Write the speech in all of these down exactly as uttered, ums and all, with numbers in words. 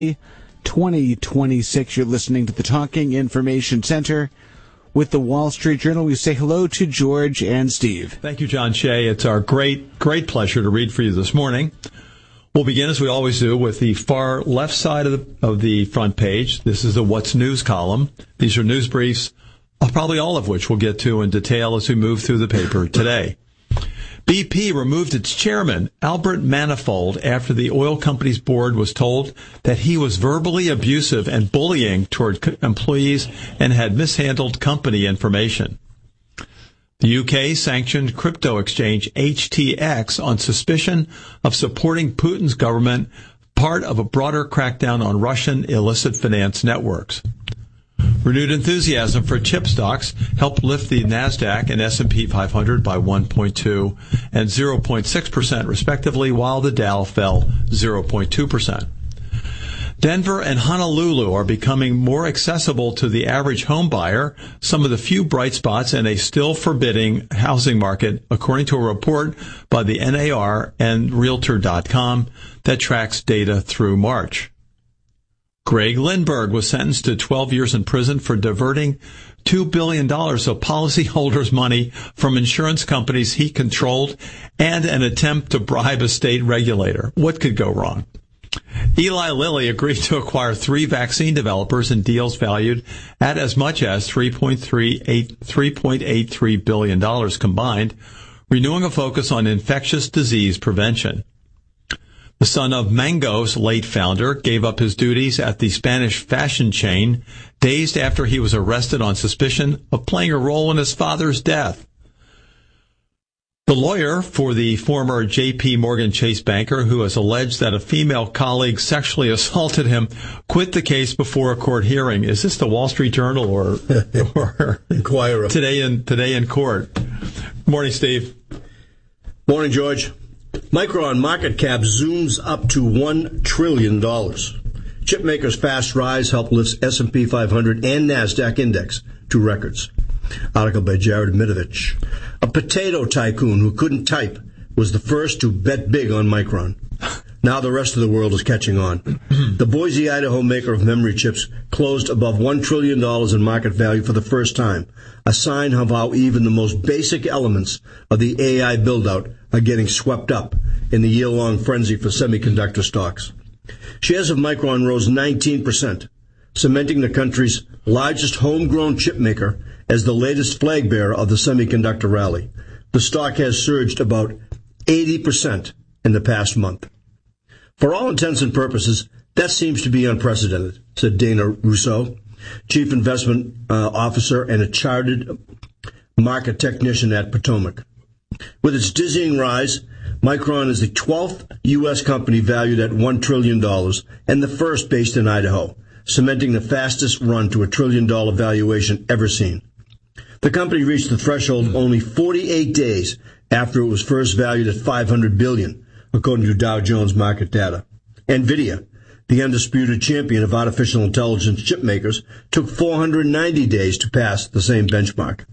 twenty twenty-six. You're listening to the Talking Information Center with the Wall Street Journal. We say hello to George and Steve. Thank you, John Shea. It's our great, great pleasure to read for you this morning. We'll begin, as we always do, with the far left side of the, of the front page. This is the What's News column. These are news briefs, probably all of which we'll get to in detail as we move through the paper today. B P removed its chairman, Albert Manifold, after the oil company's board was told that he was verbally abusive and bullying toward employees and had mishandled company information. The U K sanctioned crypto exchange H T X on suspicion of supporting Putin's government, part of a broader crackdown on Russian illicit finance networks. Renewed enthusiasm for chip stocks helped lift the NASDAQ and S and P five hundred by one point two and zero point six percent respectively, while the Dow fell zero point two percent. Denver and Honolulu are becoming more accessible to the average home buyer, some of the few bright spots in a still forbidding housing market, according to a report by the N A R and Realtor dot com that tracks data through March. Greg Lindbergh was sentenced to twelve years in prison for diverting two billion dollars of policyholders' money from insurance companies he controlled and an attempt to bribe a state regulator. What could go wrong? Eli Lilly agreed to acquire three vaccine developers in deals valued at as much as three point three eight three billion dollars combined, renewing a focus on infectious disease prevention. The son of Mango's late founder gave up his duties at the Spanish fashion chain days after he was arrested on suspicion of playing a role in his father's death. The lawyer for the former J P Morgan Chase banker, who has alleged that a female colleague sexually assaulted him, quit the case before a court hearing. Is this the Wall Street Journal or, or Inquirer? Today in, today in court. Morning, Steve. Morning, George. Micron market cap zooms up to one trillion dollars. Chipmakers' fast rise helped lift S and P five hundred and NASDAQ index to records. Article by Jared Mitovich. A potato tycoon who couldn't type was the first to bet big on Micron. Now the rest of the world is catching on. The Boise, Idaho maker of memory chips closed above one trillion dollars in market value for the first time, a sign of how even the most basic elements of the A I build-out are getting swept up in the year-long frenzy for semiconductor stocks. Shares of Micron rose nineteen percent, cementing the country's largest homegrown chip maker as the latest flag bearer of the semiconductor rally. The stock has surged about eighty percent in the past month. For all intents and purposes, that seems to be unprecedented, said Dana Rousseau, chief investment uh, officer and a chartered market technician at Potomac. With its dizzying rise, Micron is the twelfth U S company valued at one trillion dollars and the first based in Idaho, cementing the fastest run to a trillion-dollar valuation ever seen. The company reached the threshold only forty-eight days after it was first valued at five hundred billion dollars, according to Dow Jones market data. NVIDIA, the undisputed champion of artificial intelligence chip makers, took four hundred ninety days to pass the same benchmark.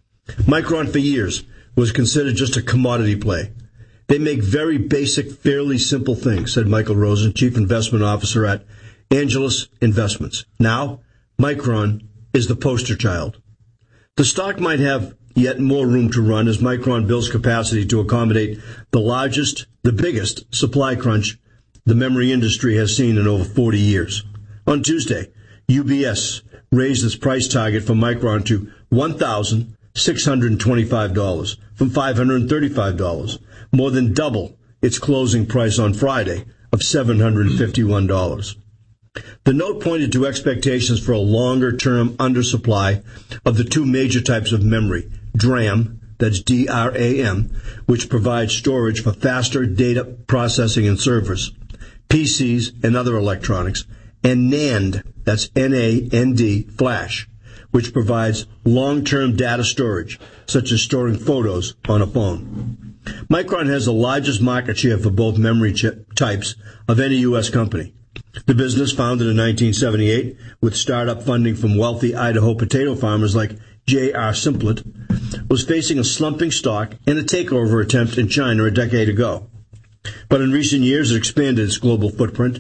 Micron for years was considered just a commodity play. They make very basic, fairly simple things, said Michael Rosen, chief investment officer at Angelus Investments. Now, Micron is the poster child. The stock might have yet more room to run as Micron builds capacity to accommodate the largest, the biggest supply crunch the memory industry has seen in over forty years. On Tuesday, U B S raised its price target for Micron to one thousand six hundred twenty-five dollars from five hundred thirty-five dollars, more than double its closing price on Friday of seven hundred fifty-one dollars. The note pointed to expectations for a longer-term undersupply of the two major types of memory, DRAM, that's D R A M, which provides storage for faster data processing and servers, P Cs and other electronics, and NAND, that's N A N D, flash, which provides long-term data storage, such as storing photos on a phone. Micron has the largest market share for both memory chip types of any U S company. The business, founded in nineteen seventy-eight with startup funding from wealthy Idaho potato farmers like J R Simplet, was facing a slumping stock and a takeover attempt in China a decade ago. But in recent years, it expanded its global footprint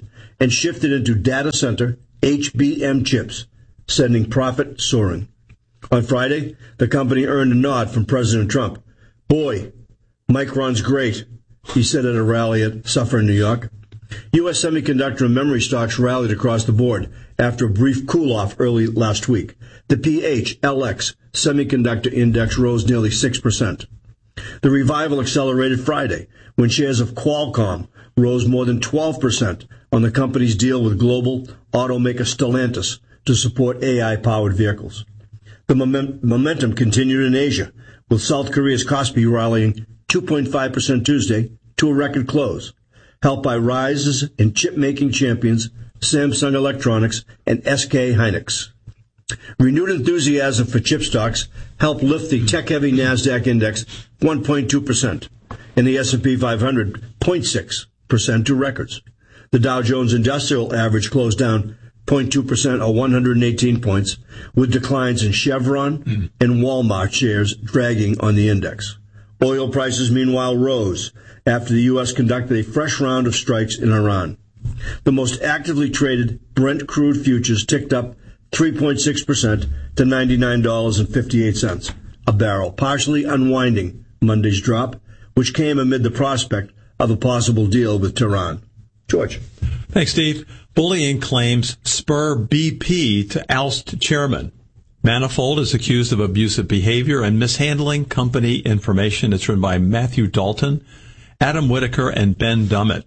and shifted into data center H B M chips, sending profit soaring. On Friday, the company earned a nod from President Trump. Boy, Micron's great, he said at a rally at Suffern, New York. U S semiconductor and memory stocks rallied across the board after a brief cool-off early last week. The P H L X semiconductor index rose nearly six percent. The revival accelerated Friday when shares of Qualcomm rose more than twelve percent on the company's deal with global automaker Stellantis to support A I-powered vehicles. The momentum continued in Asia, with South Korea's Kospi rallying two point five percent Tuesday to a record close, helped by rises in chip-making champions Samsung Electronics and S K Hynix. Renewed enthusiasm for chip stocks helped lift the tech-heavy NASDAQ index one point two percent and the S and P five hundred zero point six percent to records. The Dow Jones Industrial Average closed down zero point two percent or one hundred eighteen points, with declines in Chevron and Walmart shares dragging on the index. Oil prices, meanwhile, rose after the U S conducted a fresh round of strikes in Iran. The most actively traded Brent crude futures ticked up three point six percent to ninety-nine dollars and fifty-eight cents a barrel, partially unwinding Monday's drop, which came amid the prospect of a possible deal with Tehran. George. Thanks, Steve. Bullying claims spur B P to oust chairman. Manifold is accused of abusive behavior and mishandling company information. It's written by Matthew Dalton, Adam Whitaker, and Ben Dummett.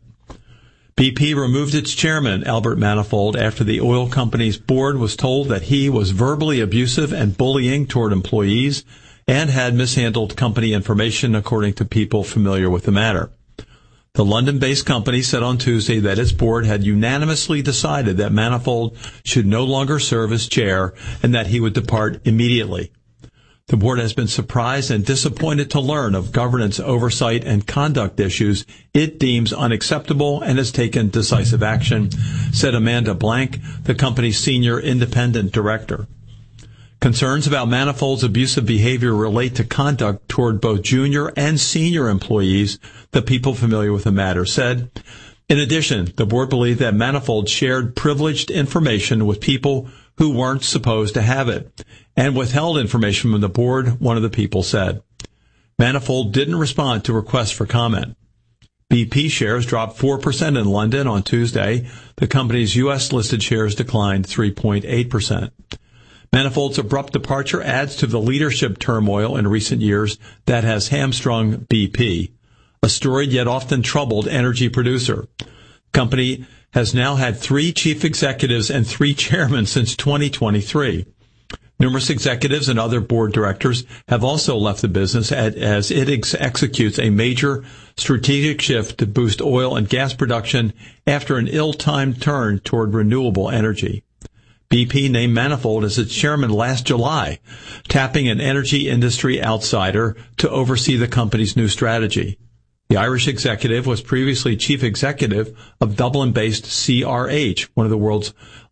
B P removed its chairman, Albert Manifold, after the oil company's board was told that he was verbally abusive and bullying toward employees and had mishandled company information, according to people familiar with the matter. The London-based company said on Tuesday that its board had unanimously decided that Manifold should no longer serve as chair and that he would depart immediately. The board has been surprised and disappointed to learn of governance oversight and conduct issues it deems unacceptable and has taken decisive action, said Amanda Blank, the company's senior independent director. Concerns about Manifold's abusive behavior relate to conduct toward both junior and senior employees, the people familiar with the matter said. In addition, the board believed that Manifold shared privileged information with people who weren't supposed to have it, and withheld information from the board, one of the people said. Manifold didn't respond to requests for comment. B P shares dropped four percent in London on Tuesday. The company's U S-listed shares declined three point eight percent. Manifold's abrupt departure adds to the leadership turmoil in recent years that has hamstrung B P, a storied yet often troubled energy producer. The company has now had three chief executives and three chairmen since twenty twenty-three. Numerous executives and other board directors have also left the business as it ex- executes a major strategic shift to boost oil and gas production after an ill-timed turn toward renewable energy. B P named Manifold as its chairman last July, tapping an energy industry outsider to oversee the company's new strategy. The Irish executive was previously chief executive of Dublin-based C R H, one of the world's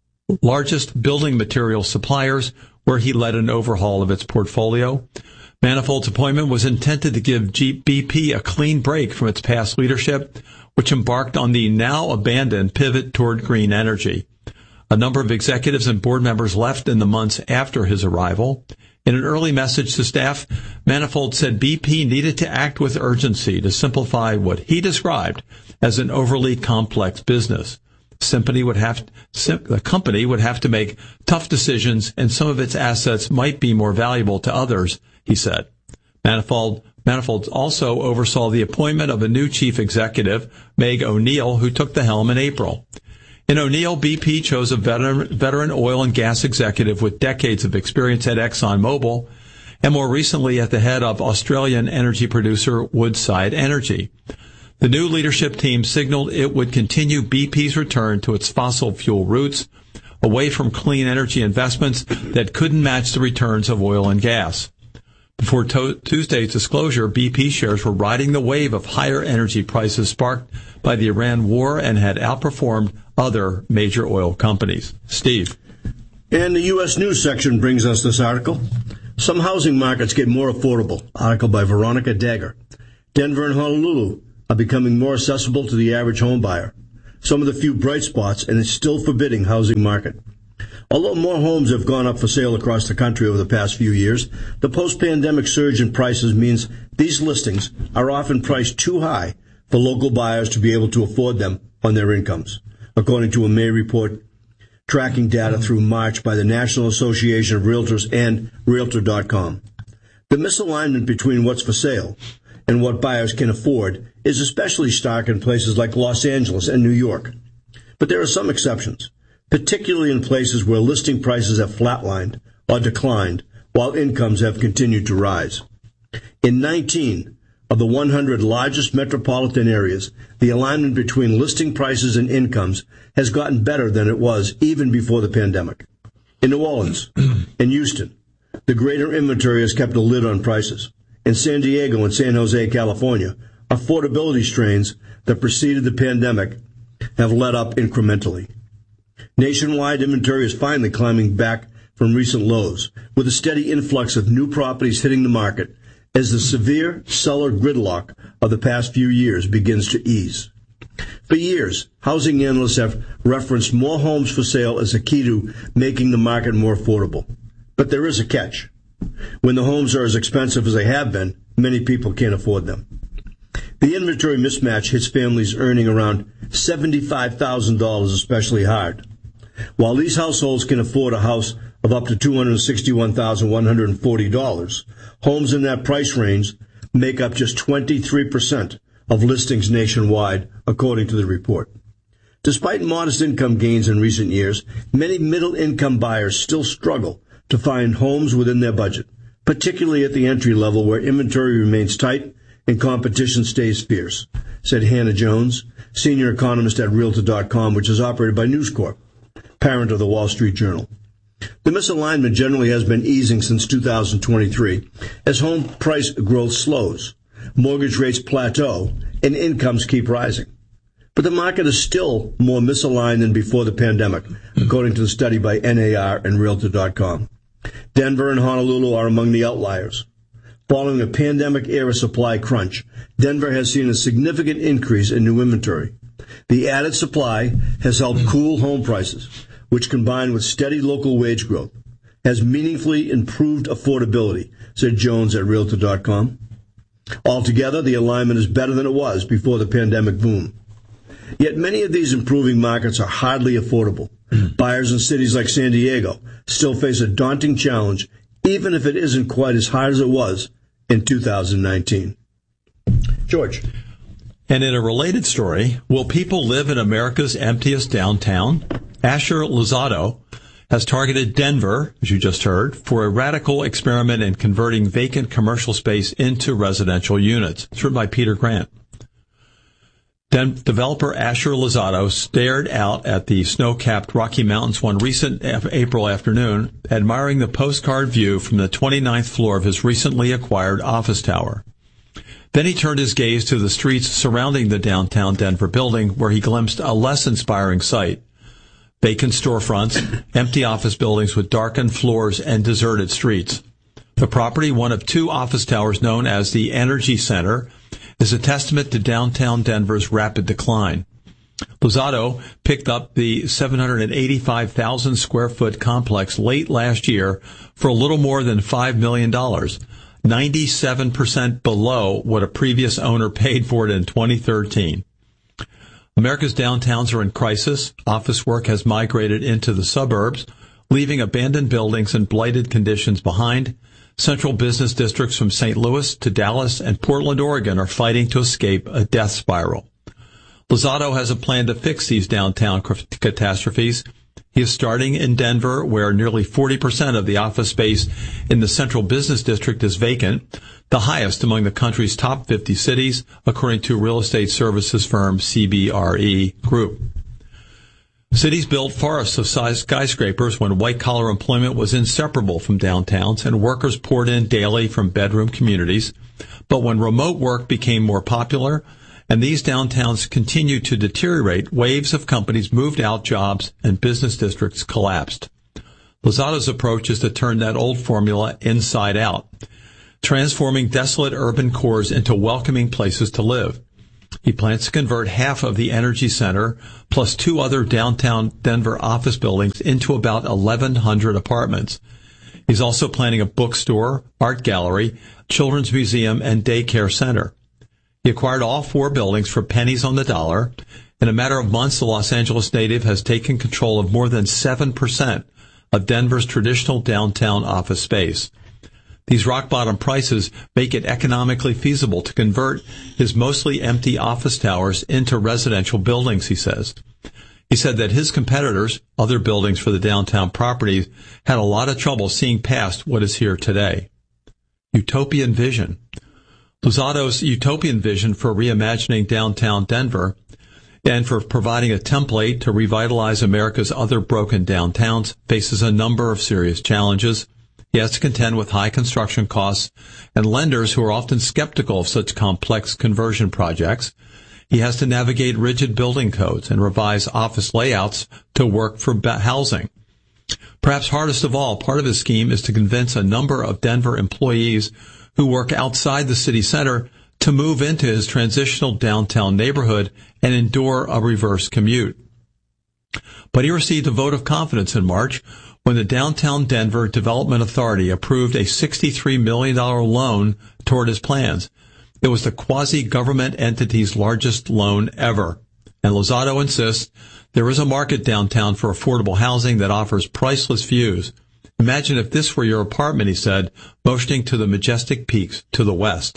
largest building material suppliers, where he led an overhaul of its portfolio. Manifold's appointment was intended to give B P a clean break from its past leadership, which embarked on the now abandoned pivot toward green energy. A number of executives and board members left in the months after his arrival. In an early message to staff, Manifold said B P needed to act with urgency to simplify what he described as an overly complex business. Company would have, the company would have to make tough decisions, and some of its assets might be more valuable to others, he said. Manifold, Manifold also oversaw the appointment of a new chief executive, Meg O'Neill, who took the helm in April. In O'Neill, B P chose a veteran, veteran oil and gas executive with decades of experience at ExxonMobil and more recently at the head of Australian energy producer Woodside Energy. The new leadership team signaled it would continue B P's return to its fossil fuel roots, away from clean energy investments that couldn't match the returns of oil and gas. Before to- Tuesday's disclosure, B P shares were riding the wave of higher energy prices sparked by the Iran war and had outperformed other major oil companies. Steve. And the U S News section brings us this article. Some housing markets get more affordable. Article by Veronica Dagger. Denver and Honolulu are becoming more accessible to the average home buyer. some of the few bright spots in a still forbidding housing market. Although more homes have gone up for sale across the country over the past few years, the post-pandemic surge in prices means these listings are often priced too high for local buyers to be able to afford them on their incomes, according to a May report tracking data through March by the National Association of Realtors and Realtor dot com. The misalignment between what's for sale and what buyers can afford is especially stark in places like Los Angeles and New York. But there are some exceptions, particularly in places where listing prices have flatlined or declined while incomes have continued to rise. In nineteen of the one hundred largest metropolitan areas, the alignment between listing prices and incomes has gotten better than it was even before the pandemic. In New Orleans, in Houston, the greater inventory has kept a lid on prices. In San Diego and San Jose, California, affordability strains that preceded the pandemic have let up incrementally. Nationwide, inventory is finally climbing back from recent lows, with a steady influx of new properties hitting the market as the severe seller gridlock of the past few years begins to ease. For years, housing analysts have referenced more homes for sale as a key to making the market more affordable. But there is a catch. When the homes are as expensive as they have been, many people can't afford them. The inventory mismatch hits families earning around seventy-five thousand dollars especially hard. While these households can afford a house of up to two hundred sixty-one thousand one hundred forty dollars, homes in that price range make up just twenty-three percent of listings nationwide, according to the report. Despite modest income gains in recent years, many middle-income buyers still struggle to find homes within their budget, particularly at the entry level where inventory remains tight and competition stays fierce, said Hannah Jones, senior economist at Realtor dot com, which is operated by News Corp, parent of the Wall Street Journal. The misalignment generally has been easing since two thousand twenty-three as home price growth slows, mortgage rates plateau, and incomes keep rising. But the market is still more misaligned than before the pandemic, according to the study by N A R and Realtor dot com. Denver and Honolulu are among the outliers. Following a pandemic-era supply crunch, Denver has seen a significant increase in new inventory. The added supply has helped cool home prices, which combined with steady local wage growth, has meaningfully improved affordability, said Jones at Realtor dot com. Altogether, the alignment is better than it was before the pandemic boom. Yet many of these improving markets are hardly affordable. Buyers in cities like San Diego still face a daunting challenge, even if it isn't quite as hard as it was in two thousand nineteen. George. And in a related story, will people live in America's emptiest downtown? Asher Lozado has targeted Denver, as you just heard, for a radical experiment in converting vacant commercial space into residential units. It's written by Peter Grant. Den- developer Asher Lozado stared out at the snow-capped Rocky Mountains one recent af- April afternoon, admiring the postcard view from the twenty-ninth floor of his recently acquired office tower. Then he turned his gaze to the streets surrounding the downtown Denver building, where he glimpsed a less inspiring sight. Vacant storefronts, empty office buildings with darkened floors, and deserted streets. The property, one of two office towers known as the Energy Center, is a testament to downtown Denver's rapid decline. Lozado picked up the seven hundred eighty-five thousand square foot complex late last year for a little more than five million dollars, ninety-seven percent below what a previous owner paid for it in twenty thirteen. America's downtowns are in crisis. Office work has migrated into the suburbs, leaving abandoned buildings and blighted conditions behind. Central business districts from Saint Louis to Dallas and Portland, Oregon are fighting to escape a death spiral. Lozado has a plan to fix these downtown catastrophes. He is starting in Denver, where nearly forty percent of the office space in the central business district is vacant, the highest among the country's top fifty cities, according to real estate services firm C B R E Group. Cities built forests of size skyscrapers when white-collar employment was inseparable from downtowns and workers poured in daily from bedroom communities. But when remote work became more popular and these downtowns continued to deteriorate, waves of companies moved out jobs and business districts collapsed. Lozado's approach is to turn that old formula inside out, transforming desolate urban cores into welcoming places to live. He plans to convert half of the Energy Center plus two other downtown Denver office buildings into about eleven hundred apartments. He's also planning a bookstore, art gallery, children's museum, and daycare center. He acquired all four buildings for pennies on the dollar. In a matter of months, the Los Angeles native has taken control of more than seven percent of Denver's traditional downtown office space. These rock-bottom prices make it economically feasible to convert his mostly empty office towers into residential buildings, he says. He said that his competitors, other buildings for the downtown properties, had a lot of trouble seeing past what is here today. Utopian vision. Luzato's utopian vision for reimagining downtown Denver and for providing a template to revitalize America's other broken downtowns faces a number of serious challenges. He has to contend with high construction costs and lenders who are often skeptical of such complex conversion projects. He has to navigate rigid building codes and revise office layouts to work for housing. Perhaps hardest of all, part of his scheme is to convince a number of Denver employees who work outside the city center to move into his transitional downtown neighborhood and endure a reverse commute. But he received a vote of confidence in March when the Downtown Denver Development Authority approved a sixty-three million dollars loan toward his plans. It was the quasi-government entity's largest loan ever. And Luzato insists there is a market downtown for affordable housing that offers priceless views. Imagine if this were your apartment, he said, motioning to the majestic peaks to the west.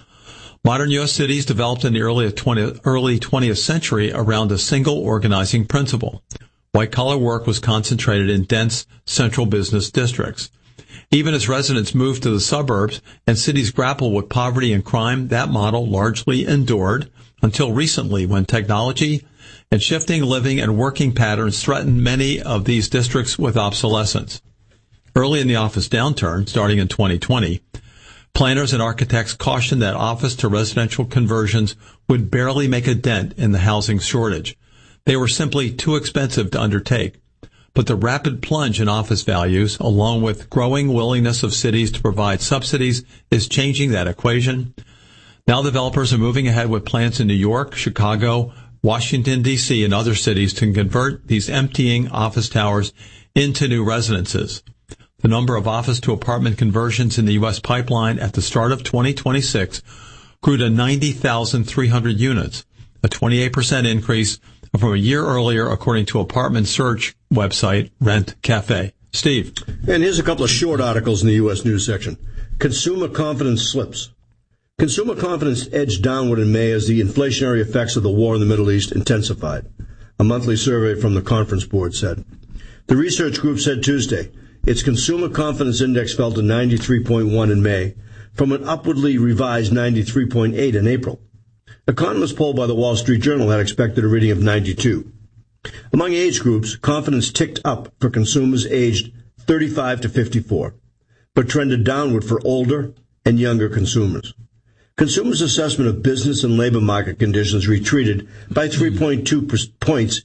Modern U S cities developed in the early twentieth century around a single organizing principle. White-collar work was concentrated in dense central business districts. Even as residents moved to the suburbs and cities grappled with poverty and crime, that model largely endured until recently when technology and shifting living and working patterns threatened many of these districts with obsolescence. Early in the office downturn, starting in twenty twenty, planners and architects cautioned that office to residential conversions would barely make a dent in the housing shortage. They were simply too expensive to undertake. But the rapid plunge in office values, along with growing willingness of cities to provide subsidies, is changing that equation. Now developers are moving ahead with plans in New York, Chicago, Washington, D C, and other cities to convert these emptying office towers into new residences. The number of office-to-apartment conversions in the U S pipeline at the start of twenty twenty-six grew to ninety thousand three hundred units, a twenty-eight percent increase from a year earlier, according to apartment search website Rent Cafe. Steve. And here's a couple of short articles in the U S News section. Consumer confidence slips. Consumer confidence edged downward in May as the inflationary effects of the war in the Middle East intensified, a monthly survey from the Conference Board said. The research group said Tuesday its consumer confidence index fell to ninety-three point one in May from an upwardly revised ninety-three point eight in April. Economists polled by the Wall Street Journal had expected a reading of ninety-two. Among age groups, confidence ticked up for consumers aged thirty-five to fifty-four, but trended downward for older and younger consumers. Consumers' assessment of business and labor market conditions retreated by three point two points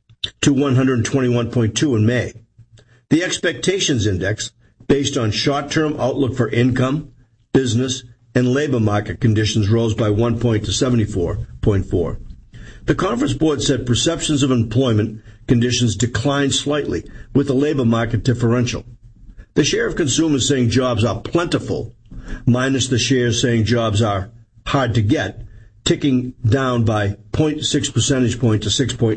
to one hundred twenty-one point two in May. The expectations index, based on short-term outlook for income, business, and labor market conditions, rose by one point to seventy-four point four. The Conference Board said perceptions of employment conditions declined slightly with the labor market differential. The share of consumers saying jobs are plentiful, minus the share saying jobs are hard to get, ticking down by zero point six percentage point to six point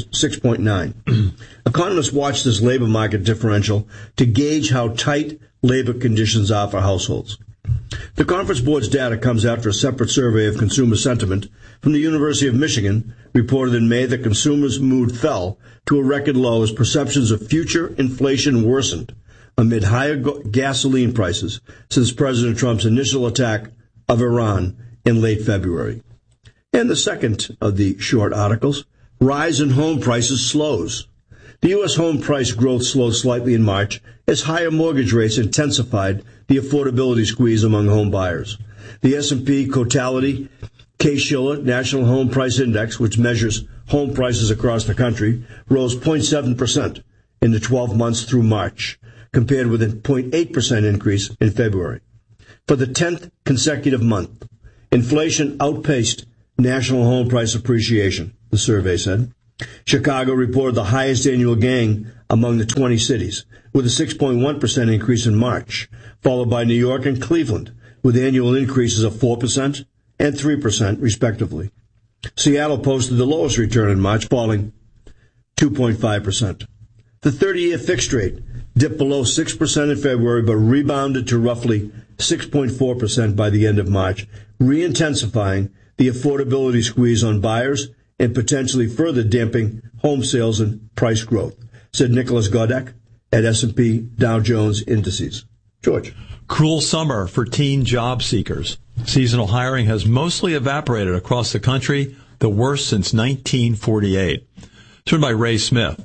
nine. Economists watch this labor market differential to gauge how tight labor conditions are for households. The Conference Board's data comes after a separate survey of consumer sentiment from the University of Michigan reported in May that consumers' mood fell to a record low as perceptions of future inflation worsened amid higher go- gasoline prices since President Trump's initial attack of Iran in late February. And the second of the short articles, rise in home prices slows. The U S home price growth slowed slightly in March as higher mortgage rates intensified the affordability squeeze among home buyers. The S and P Cotality Case-Shiller National Home Price Index, which measures home prices across the country, rose zero point seven percent in the twelve months through March, compared with a zero point eight percent increase in February. For the tenth consecutive month, inflation outpaced national home price appreciation, the survey said. Chicago reported the highest annual gain among the twenty cities, with a six point one percent increase in March, followed by New York and Cleveland, with annual increases of four percent and three percent, respectively. Seattle posted the lowest return in March, falling two point five percent. The thirty-year fixed rate dipped below six percent in February, but rebounded to roughly six point four percent by the end of March, re-intensifying the affordability squeeze on buyers and potentially further damping home sales and price growth, said Nicholas Godek at S and P Dow Jones Indices. George. Cruel summer for teen job seekers. Seasonal hiring has mostly evaporated across the country, the worst since nineteen forty-eight. It's written by Ray Smith.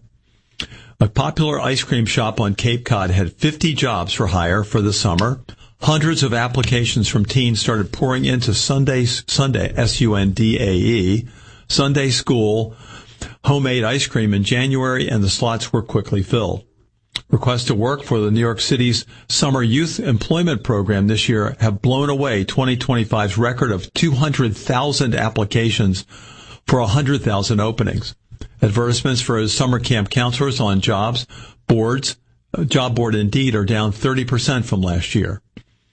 A popular ice cream shop on Cape Cod had fifty jobs for hire for the summer. Hundreds of applications from teens started pouring into Sunday, Sunday, S U N D A E, Sunday school, homemade ice cream in January, and the slots were quickly filled. Requests to work for the New York City's Summer Youth Employment Program this year have blown away twenty twenty-five's record of two hundred thousand applications for one hundred thousand openings. Advertisements for summer camp counselors on jobs boards, job board Indeed, are down thirty percent from last year.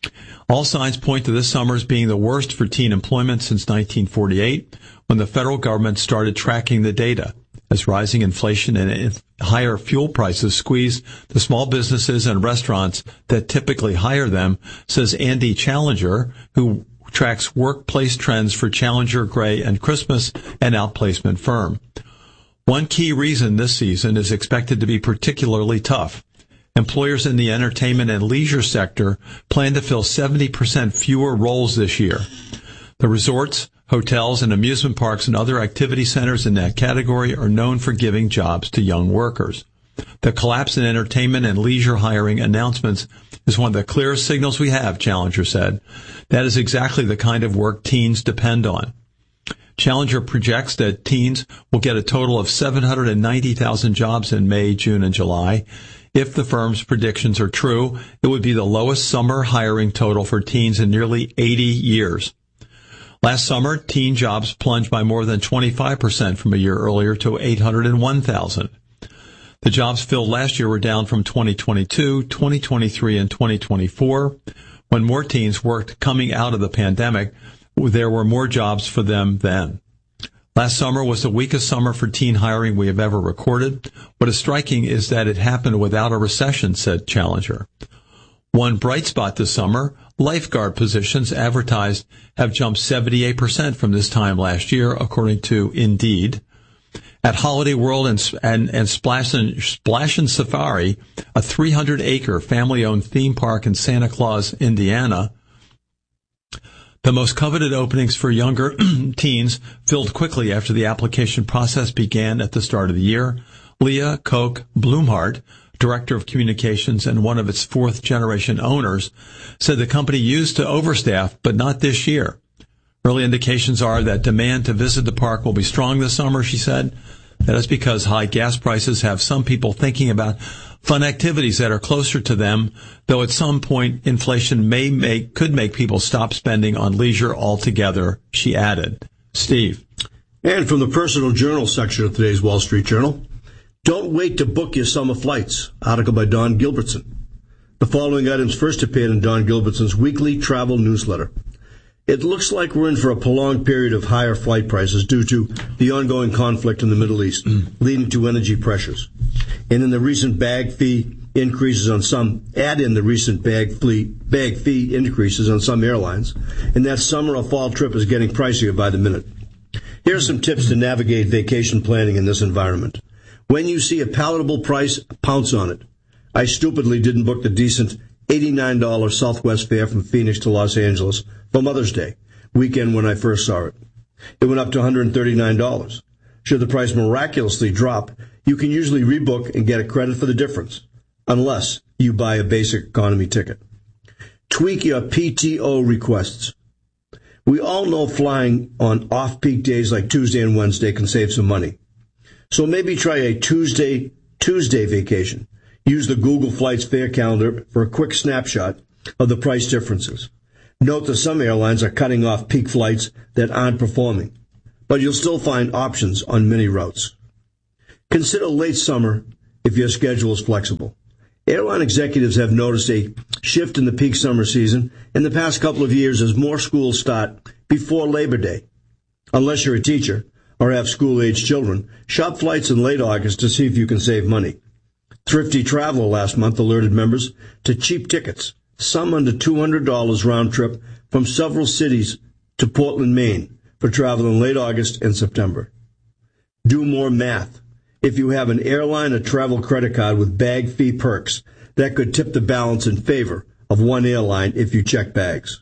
All signs point to this summer as being the worst for teen employment since nineteen forty-eight, when the federal government started tracking the data. As rising inflation and higher fuel prices squeeze the small businesses and restaurants that typically hire them, says Andy Challenger, who tracks workplace trends for Challenger, Gray, and Christmas, an outplacement firm. One key reason this season is expected to be particularly tough. Employers in the entertainment and leisure sector plan to fill seventy percent fewer roles this year. The resorts, hotels, and amusement parks and other activity centers in that category are known for giving jobs to young workers. The collapse in entertainment and leisure hiring announcements is one of the clearest signals we have, Challenger said. That is exactly the kind of work teens depend on. Challenger projects that teens will get a total of seven hundred ninety thousand jobs in May, June, and July. If the firm's predictions are true, it would be the lowest summer hiring total for teens in nearly eighty years. Last summer, teen jobs plunged by more than twenty-five percent from a year earlier to eight hundred one thousand. The jobs filled last year were down from twenty twenty-two, twenty twenty-three, and twenty twenty-four. When more teens worked coming out of the pandemic, there were more jobs for them then. Last summer was the weakest summer for teen hiring we have ever recorded. What is striking is that it happened without a recession, said Challenger. One bright spot this summer, lifeguard positions advertised have jumped seventy-eight percent from this time last year, according to Indeed. At Holiday World and, and, and Splash, and, Splash and Safari, a three hundred acre family-owned theme park in Santa Claus, Indiana, the most coveted openings for younger teens filled quickly after the application process began at the start of the year. Leah Koch Blumhardt, director of communications and one of its fourth-generation owners, said the company used to overstaff, but not this year. Early indications are that demand to visit the park will be strong this summer, she said. That is because high gas prices have some people thinking about fun activities that are closer to them, though at some point inflation may make could make people stop spending on leisure altogether, she added. Steve. And from the personal journal section of today's Wall Street Journal, don't wait to book your summer flights. Article by Don Gilbertson. The following items first appeared in Don Gilbertson's weekly travel newsletter. It looks like we're in for a prolonged period of higher flight prices due to the ongoing conflict in the Middle East, leading to energy pressures. And in the recent bag fee increases on some, add in the recent bag fee, bag fee increases on some airlines, and that summer or fall trip is getting pricier by the minute. Here are some tips to navigate vacation planning in this environment. When you see a palatable price, pounce on it. I stupidly didn't book the decent eighty-nine dollars Southwest fare from Phoenix to Los Angeles for Mother's Day weekend when I first saw it. It went up to one hundred thirty-nine dollars. Should the price miraculously drop, you can usually rebook and get a credit for the difference, unless you buy a basic economy ticket. Tweak your P T O requests. We all know flying on off-peak days like Tuesday and Wednesday can save some money. So maybe try a Tuesday, Tuesday vacation. Use the Google Flights fare calendar for a quick snapshot of the price differences. Note that some airlines are cutting off peak flights that aren't performing. but you'll still find options on many routes. Consider late summer if your schedule is flexible. Airline executives have noticed a shift in the peak summer season in the past couple of years as more schools start before Labor Day. Unless you're a teacher or have school-age children, shop flights in late August to see if you can save money. Thrifty Traveler last month alerted members to cheap tickets, some under two hundred dollars round trip from several cities to Portland, Maine, for travel in late August and September. Do more math. If you have an airline or travel credit card with bag fee perks, that could tip the balance in favor of one airline if you check bags.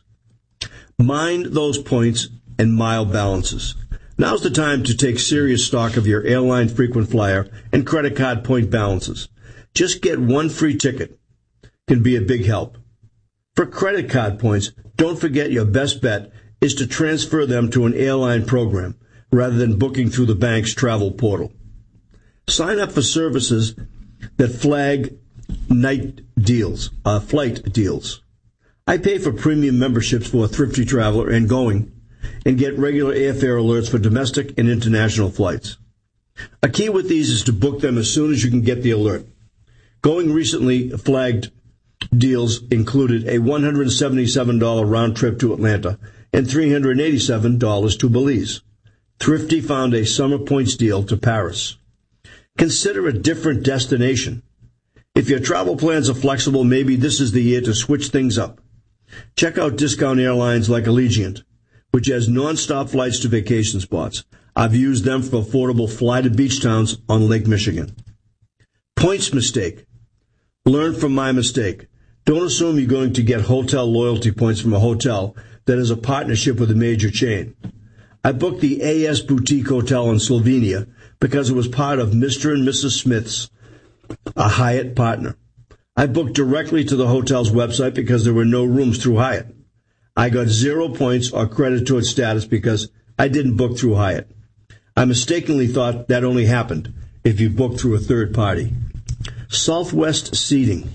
Mind those points and mile balances. Now's the time to take serious stock of your airline frequent flyer and credit card point balances. Just get one free ticket can be a big help. For credit card points, don't forget your best bet is to transfer them to an airline program rather than booking through the bank's travel portal. Sign up for services that flag night deals, uh, flight deals. I pay for premium memberships for Thrifty Traveler and Going and get regular airfare alerts for domestic and international flights. A key with these is to book them as soon as you can get the alert. Going recently flagged deals included a one hundred seventy-seven dollars round trip to Atlanta and three hundred eighty-seven dollars to Belize. Thrifty found a summer points deal to Paris. Consider a different destination. If your travel plans are flexible, maybe this is the year to switch things up. Check out discount airlines like Allegiant, which has non-stop flights to vacation spots. I've used them for affordable fly-to-beach towns on Lake Michigan. Points mistake. Learn from my mistake. Don't assume you're going to get hotel loyalty points from a hotel that is a partnership with a major chain. I booked the A S Boutique Hotel in Slovenia because it was part of Mister and Missus Smith's, a Hyatt partner. I booked directly to the hotel's website because there were no rooms through Hyatt. I got zero points or credit towards status because I didn't book through Hyatt. I mistakenly thought that only happened if you booked through a third party. Southwest seating.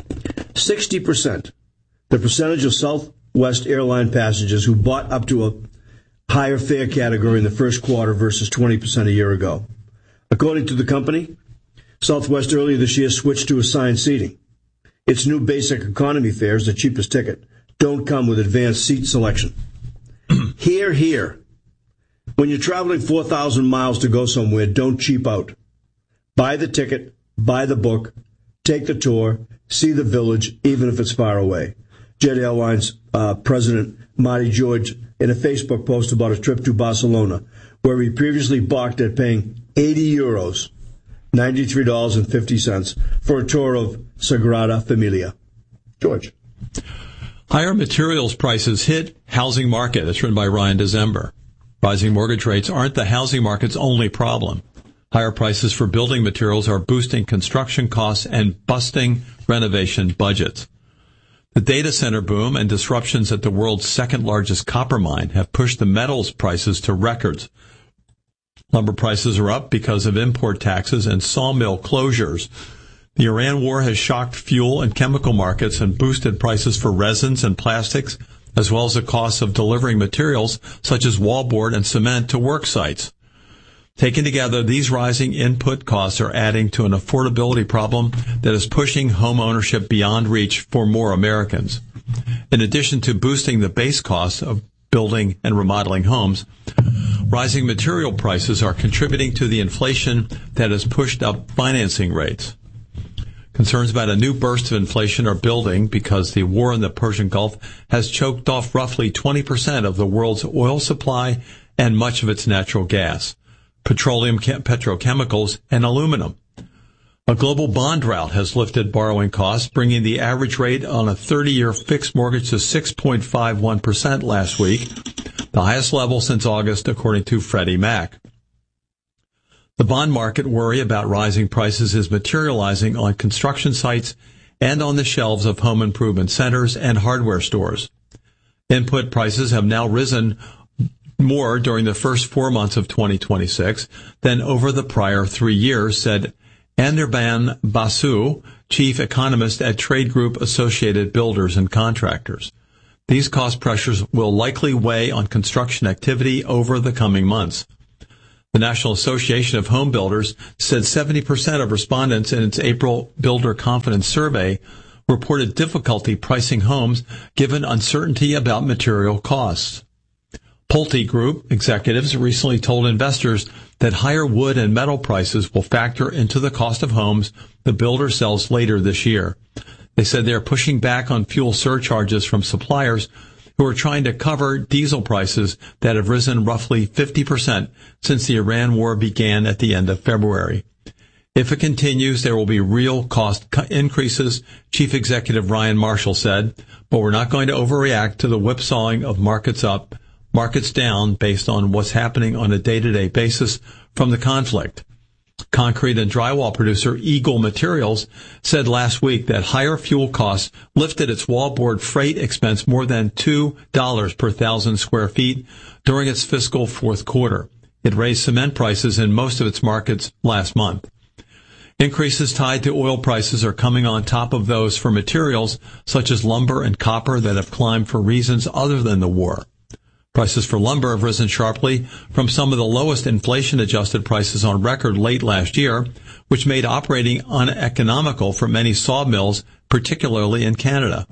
sixty percent. The percentage of Southwest airline passengers who bought up to a higher fare category in the first quarter versus twenty percent a year ago. According to the company, Southwest earlier this year switched to assigned seating. Its new basic economy fares, the cheapest ticket, don't come with advanced seat selection. Hear, hear. When you're traveling four thousand miles to go somewhere, don't cheap out. Buy the ticket, buy the book, take the tour, see the village, even if it's far away. Jet Airlines uh, President Marty George in a Facebook post about a trip to Barcelona, where he previously balked at paying eighty euros, ninety-three dollars and fifty cents, for a tour of Sagrada Familia. George. Higher materials prices hit housing market. That's written by Ryan December. Rising mortgage rates aren't the housing market's only problem. Higher prices for building materials are boosting construction costs and busting renovation budgets. The data center boom and disruptions at the world's second largest copper mine have pushed the metals prices to records. Lumber prices are up because of import taxes and sawmill closures. The Iran war has shocked fuel and chemical markets and boosted prices for resins and plastics, as well as the costs of delivering materials such as wallboard and cement to work sites. Taken together, these rising input costs are adding to an affordability problem that is pushing home ownership beyond reach for more Americans. In addition to boosting the base costs of building and remodeling homes, rising material prices are contributing to the inflation that has pushed up financing rates. Concerns about a new burst of inflation are building because the war in the Persian Gulf has choked off roughly twenty percent of the world's oil supply and much of its natural gas, petroleum, petrochemicals, and aluminum. A global bond drought has lifted borrowing costs, bringing the average rate on a thirty-year fixed mortgage to six point five one percent last week, the highest level since August, according to Freddie Mac. The bond market worry about rising prices is materializing on construction sites and on the shelves of home improvement centers and hardware stores. Input prices have now risen more during the first four months of twenty twenty-six than over the prior three years, said Anirban Basu, chief economist at Trade Group Associated Builders and Contractors. These cost pressures will likely weigh on construction activity over the coming months. The National Association of Home Builders said seventy percent of respondents in its April Builder Confidence Survey reported difficulty pricing homes given uncertainty about material costs. Pulte Group executives recently told investors that higher wood and metal prices will factor into the cost of homes the builder sells later this year. They said they are pushing back on fuel surcharges from suppliers who are trying to cover diesel prices that have risen roughly fifty percent since the Iran war began at the end of February. If it continues, there will be real cost increases, Chief Executive Ryan Marshall said, but we're not going to overreact to the whipsawing of markets up, markets down based on what's happening on a day-to-day basis from the conflict. Concrete and drywall producer Eagle Materials said last week that higher fuel costs lifted its wallboard freight expense more than two dollars per thousand square feet during its fiscal fourth quarter. It raised cement prices in most of its markets last month. Increases tied to oil prices are coming on top of those for materials such as lumber and copper that have climbed for reasons other than the war. Prices for lumber have risen sharply from some of the lowest inflation-adjusted prices on record late last year, which made operating uneconomical for many sawmills, particularly in Canada.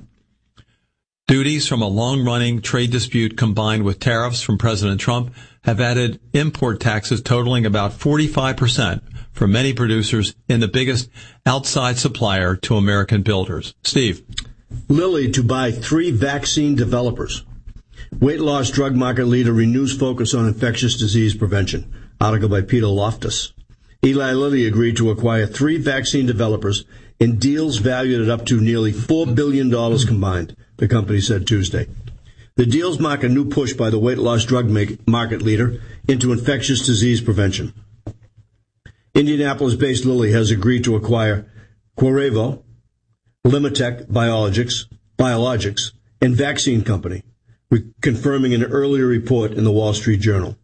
Duties from a long-running trade dispute combined with tariffs from President Trump have added import taxes totaling about forty-five percent for many producers in the biggest outside supplier to American builders. Steve. Lilly to buy three vaccine developers. Weight loss drug market leader renews focus on infectious disease prevention. Article by Peter Loftus. Eli Lilly agreed to acquire three vaccine developers in deals valued at up to nearly four billion dollars combined, the company said Tuesday. The deals mark a new push by the weight loss drug market leader into infectious disease prevention. Indianapolis-based Lilly has agreed to acquire Qorevo, Limitech Biologics, Biologics, and Vaccine Company, confirming an earlier report in the Wall Street Journal.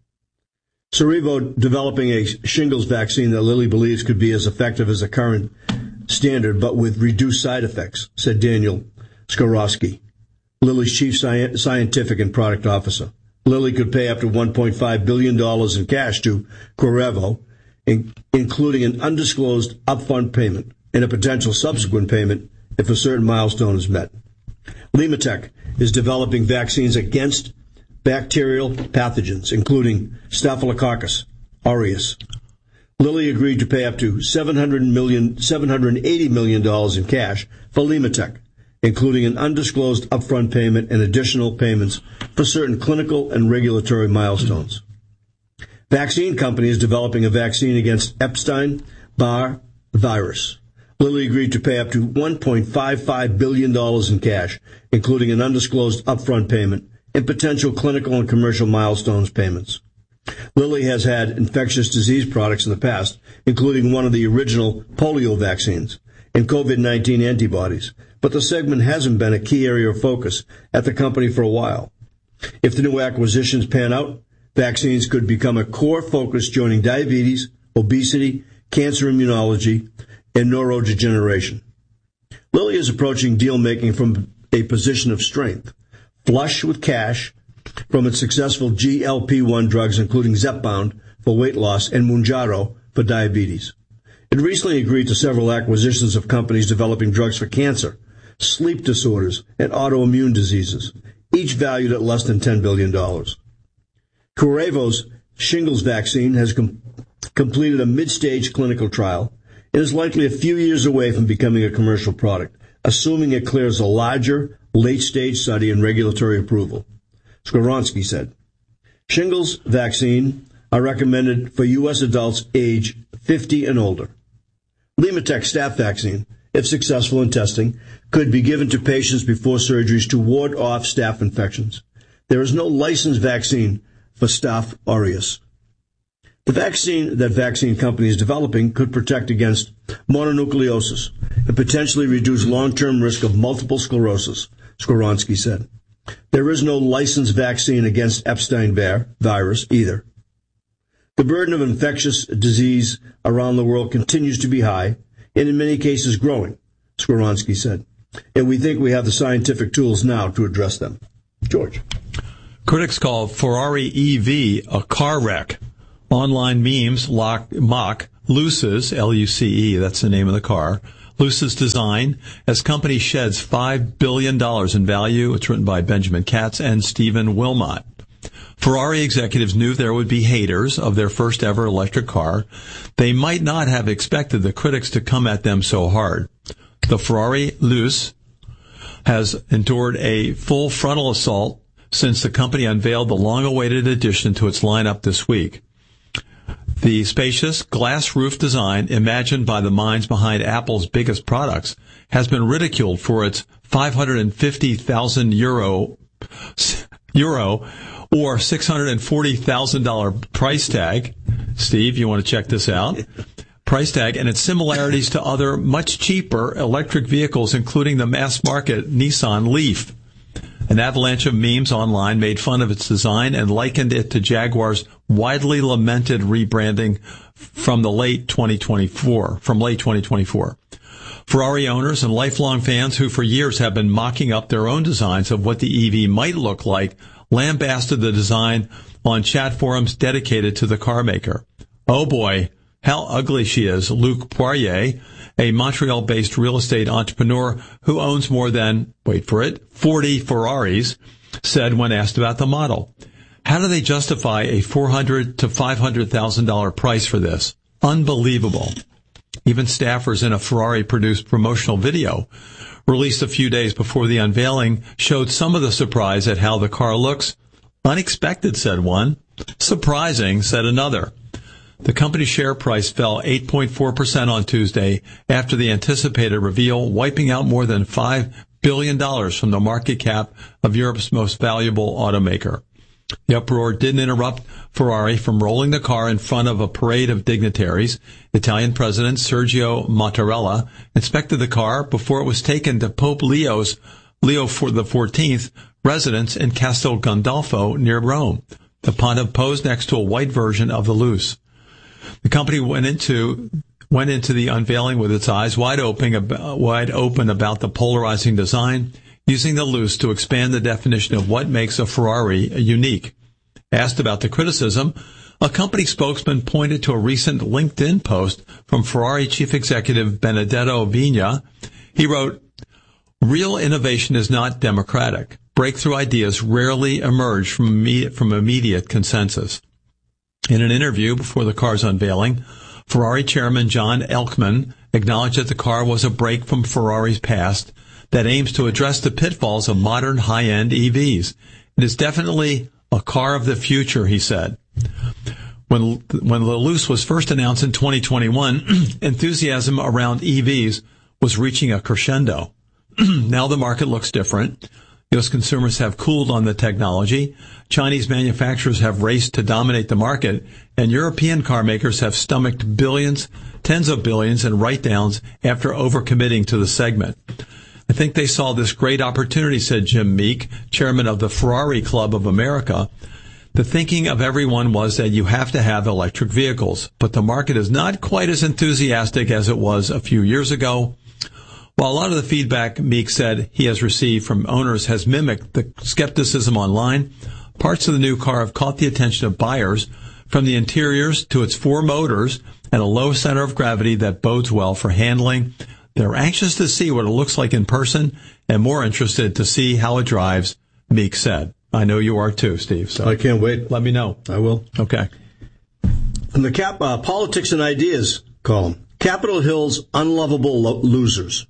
Cerevo developing a shingles vaccine that Lilly believes could be as effective as the current standard, but with reduced side effects, said Daniel Skorowski, Lilly's chief sci- scientific and product officer. Lilly could pay up to one point five billion dollars in cash to Qorevo, in, including an undisclosed upfront payment and a potential subsequent payment if a certain milestone is met. Limitech is developing vaccines against bacterial pathogens, including Staphylococcus aureus. Lilly agreed to pay up to seven hundred million, seven hundred eighty million dollars in cash for Limitech, including an undisclosed upfront payment and additional payments for certain clinical and regulatory milestones. Vaccine Company is developing a vaccine against Epstein-Barr virus. Lilly agreed to pay up to one point five five billion dollars in cash, including an undisclosed upfront payment and potential clinical and commercial milestones payments. Lilly has had infectious disease products in the past, including one of the original polio vaccines and COVID nineteen antibodies, but the segment hasn't been a key area of focus at the company for a while. If the new acquisitions pan out, vaccines could become a core focus, joining diabetes, obesity, cancer immunology, and neurodegeneration. Lilly is approaching deal-making from a position of strength, flush with cash from its successful G L P one drugs, including Zepbound for weight loss and Mounjaro for diabetes. It recently agreed to several acquisitions of companies developing drugs for cancer, sleep disorders, and autoimmune diseases, each valued at less than ten billion dollars. Qorevo's shingles vaccine has com- completed a mid-stage clinical trial and is likely a few years away from becoming a commercial product, assuming it clears a larger, late-stage study and regulatory approval. Skoronsky said, shingles vaccine are recommended for U S adults age fifty and older. Limitech staph vaccine, if successful in testing, could be given to patients before surgeries to ward off staph infections. There is no licensed vaccine for Staph aureus. The vaccine that vaccine company is developing could protect against mononucleosis and potentially reduce long-term risk of multiple sclerosis, Skoronsky said. There is no licensed vaccine against Epstein-Barr virus either. The burden of infectious disease around the world continues to be high and in many cases growing, Skoronsky said. And we think we have the scientific tools now to address them. George. Critics call Ferrari E V a car wreck, Online memes lock, mock Luce's, L U C E, that's the name of the car, Luce's design as company sheds five billion dollars in value. It's written by Benjamin Katz and Stephen Wilmot. Ferrari executives knew there would be haters of their first ever electric car. They might not have expected the critics to come at them so hard. The Ferrari Luce has endured a full frontal assault since the company unveiled the long-awaited addition to its lineup this week. The spacious glass roof design, imagined by the minds behind Apple's biggest products, has been ridiculed for its five hundred fifty thousand euro, euro or six hundred forty thousand dollars price tag. Steve, you want to check this out? Price tag and its similarities to other much cheaper electric vehicles, including the mass-market Nissan Leaf. An avalanche of memes online made fun of its design and likened it to Jaguar's widely lamented rebranding from the late twenty twenty-four, from late twenty twenty-four. Ferrari owners and lifelong fans who for years have been mocking up their own designs of what the E V might look like lambasted the design on chat forums dedicated to the car maker. Oh boy, how ugly she is, Luc Poirier, a Montreal-based real estate entrepreneur who owns more than, wait for it, forty Ferraris, said when asked about the model. How do they justify a four hundred thousand to five hundred thousand dollars price for this? Unbelievable. Even staffers in a Ferrari-produced promotional video released a few days before the unveiling showed some of the surprise at how the car looks. Unexpected, said one. Surprising, said another. The company's share price fell eight point four percent on Tuesday after the anticipated reveal, wiping out more than five billion dollars from the market cap of Europe's most valuable automaker. The uproar didn't interrupt Ferrari from rolling the car in front of a parade of dignitaries. Italian President Sergio Mattarella inspected the car before it was taken to Pope Leo's Leo the fourteenth residence in Castel Gandolfo near Rome. The Pontiff posed next to a white version of the Luce. The company went into went into the unveiling with its eyes wide open, wide open about the polarizing design, using the Luce to expand the definition of what makes a Ferrari unique. Asked about the criticism, a company spokesman pointed to a recent LinkedIn post from Ferrari chief executive Benedetto Vigna. He wrote, "Real innovation is not democratic. Breakthrough ideas rarely emerge from immediate, from immediate consensus." In an interview before the car's unveiling, Ferrari chairman John Elkman acknowledged that the car was a break from Ferrari's past that aims to address the pitfalls of modern high-end E Vs. It is definitely a car of the future, he said. When when the Luce was first announced in twenty twenty-one, enthusiasm around E Vs was reaching a crescendo. Now the market looks different. U S consumers have cooled on the technology. Chinese manufacturers have raced to dominate the market, and European car makers have stomached billions, tens of billions in write-downs after overcommitting to the segment. I think they saw this great opportunity, said Jim Meek, chairman of the Ferrari Club of America. The thinking of everyone was that you have to have electric vehicles, but the market is not quite as enthusiastic as it was a few years ago. While a lot of the feedback Meek said he has received from owners has mimicked the skepticism online, parts of the new car have caught the attention of buyers, from the interiors to its four motors and a low center of gravity that bodes well for handling. They're anxious to see what it looks like in person and more interested to see how it drives, Meek said. I know you are too, Steve. So I can't wait. Let me know. I will. Okay. From the Cap uh, Politics and Ideas column, Capitol Hill's unlovable lo- losers.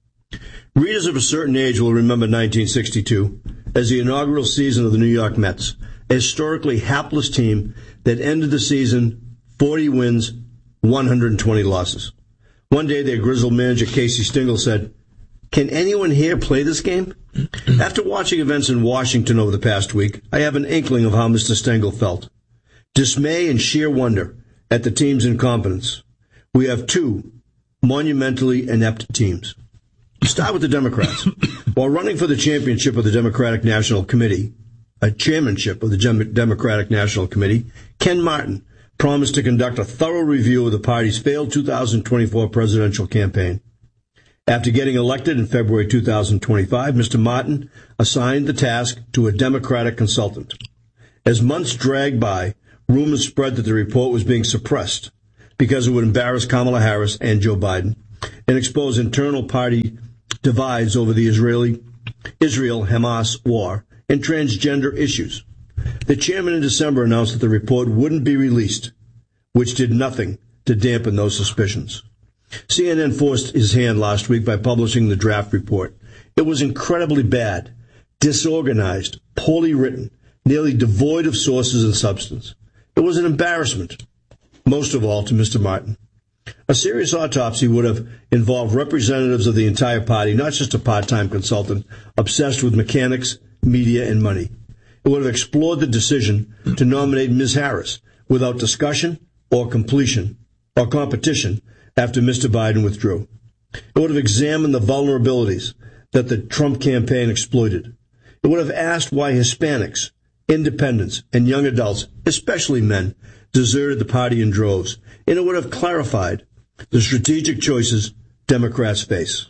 Readers of a certain age will remember nineteen sixty-two as the inaugural season of the New York Mets, a historically hapless team that ended the season forty wins, one hundred twenty losses. One day, their grizzled manager, Casey Stengel, said, "Can anyone here play this game?" After watching events in Washington over the past week, I have an inkling of how Mister Stengel felt. Dismay and sheer wonder at the team's incompetence. We have two monumentally inept teams. Start with the Democrats. While running for the championship of the Democratic National Committee, a chairmanship of the Democratic National Committee, Ken Martin promised to conduct a thorough review of the party's failed two thousand twenty-four presidential campaign. After getting elected in February two thousand twenty-five, Mister Martin assigned the task to a Democratic consultant. As months dragged by, rumors spread that the report was being suppressed because it would embarrass Kamala Harris and Joe Biden and expose internal party divides over the Israeli Israel-Hamas war and transgender issues. The chairman in December announced that the report wouldn't be released, which did nothing to dampen those suspicions. C N N forced his hand last week by publishing the draft report. It was incredibly bad, disorganized, poorly written, nearly devoid of sources and substance. It was an embarrassment, most of all to Mister Martin. A serious autopsy would have involved representatives of the entire party, not just a part-time consultant obsessed with mechanics, media, and money. It would have explored the decision to nominate Miz Harris without discussion or completion or competition after Mister Biden withdrew. It would have examined the vulnerabilities that the Trump campaign exploited. It would have asked why Hispanics, independents, and young adults, especially men, deserted the party in droves. And it would have clarified the strategic choices Democrats face.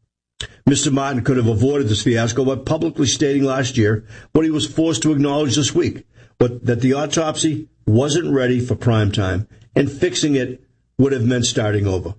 Mister Martin could have avoided this fiasco by publicly stating last year what he was forced to acknowledge this week, but that the autopsy wasn't ready for prime time, and fixing it would have meant starting over.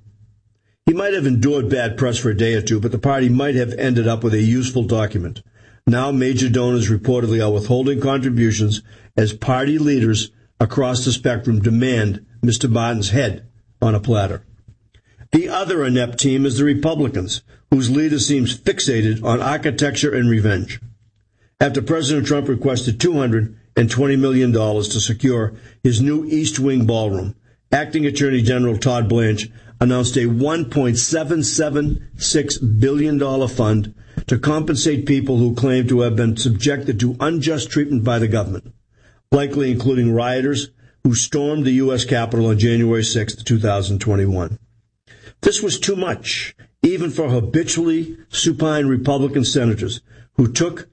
He might have endured bad press for a day or two, but the party might have ended up with a useful document. Now major donors reportedly are withholding contributions as party leaders across the spectrum demand Mister Martin's head on a platter. The other inept team is the Republicans, whose leader seems fixated on architecture and revenge. After President Trump requested two hundred twenty million dollars to secure his new East Wing ballroom, Acting Attorney General Todd Blanche announced a one point seven seven six billion dollars fund to compensate people who claim to have been subjected to unjust treatment by the government, likely including rioters who stormed the U S Capitol on January sixth, two thousand twenty-one. This was too much, even for habitually supine Republican senators who took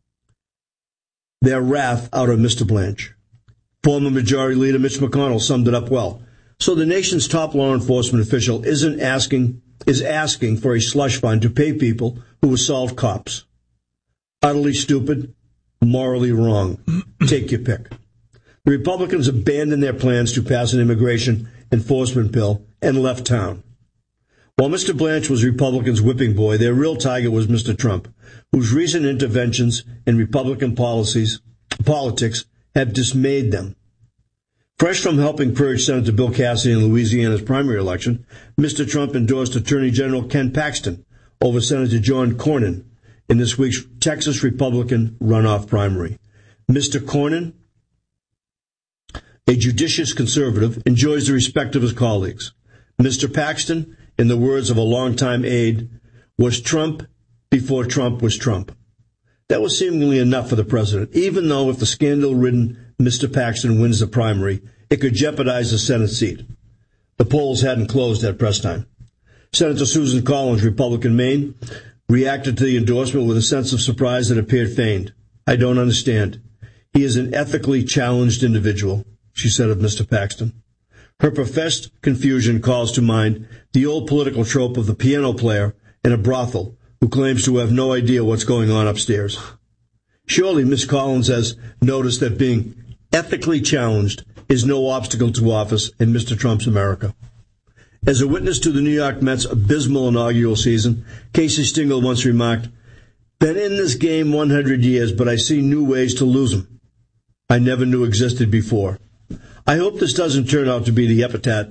their wrath out of Mister Blanche. Former Majority Leader Mitch McConnell summed it up well. So the nation's top law enforcement official isn't asking, is asking for a slush fund to pay people who assault cops. Utterly stupid, morally wrong. Take your pick. The Republicans abandoned their plans to pass an immigration enforcement bill and left town. While Mister Blanche was Republicans' whipping boy, their real target was Mister Trump, whose recent interventions in Republican policies, politics have dismayed them. Fresh from helping purge Senator Bill Cassidy in Louisiana's primary election, Mister Trump endorsed Attorney General Ken Paxton over Senator John Cornyn in this week's Texas Republican runoff primary. Mister Cornyn, a judicious conservative, enjoys the respect of his colleagues. Mister Paxton, in the words of a longtime aide, was Trump before Trump was Trump. That was seemingly enough for the president, even though if the scandal-ridden Mister Paxton wins the primary, it could jeopardize the Senate seat. The polls hadn't closed at press time. Senator Susan Collins, Republican Maine, reacted to the endorsement with a sense of surprise that appeared feigned. I don't understand. He is an ethically challenged individual, she said of Mister Paxton. Her professed confusion calls to mind the old political trope of the piano player in a brothel who claims to have no idea what's going on upstairs. Surely Miss Collins has noticed that being ethically challenged is no obstacle to office in Mister Trump's America. As a witness to the New York Mets' abysmal inaugural season, Casey Stengel once remarked, "Been in this game one hundred years, but I see new ways to lose 'em I never knew existed before." I hope this doesn't turn out to be the epithet